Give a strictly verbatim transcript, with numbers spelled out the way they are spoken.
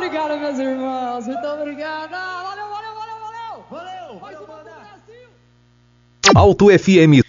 obrigado, meus irmãos. Muito obrigado. Valeu, valeu, valeu, valeu. Valeu, valeu, banda. Alto F M